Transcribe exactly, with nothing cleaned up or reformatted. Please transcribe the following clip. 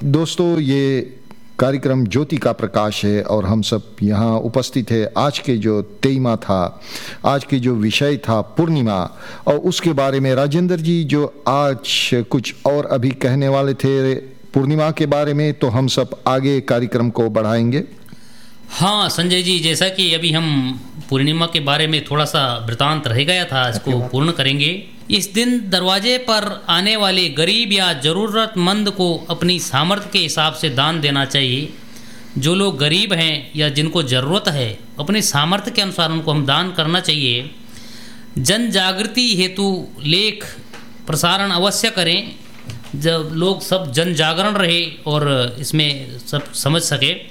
दोस्तों, ये कार्यक्रम ज्योति का प्रकाश है और हम सब यहाँ उपस्थित है। आज के जो तेईमा था, आज के जो विषय था पूर्णिमा, और उसके बारे में राजेंद्र जी जो आज कुछ और अभी कहने वाले थे पूर्णिमा के बारे में, तो हम सब आगे कार्यक्रम को बढ़ाएंगे। हाँ संजय जी, जैसा कि अभी हम पूर्णिमा के बारे में थोड़ा सा वृतांत रह गया था, इसको पूर्ण करेंगे। इस दिन दरवाजे पर आने वाले गरीब या ज़रूरतमंद को अपनी सामर्थ्य के हिसाब से दान देना चाहिए। जो लोग गरीब हैं या जिनको ज़रूरत है, अपने सामर्थ्य के अनुसार उनको हम दान करना चाहिए। जन जागृति हेतु लेख प्रसारण अवश्य करें, जब लोग सब जन जागरण रहे और इसमें सब समझ सके।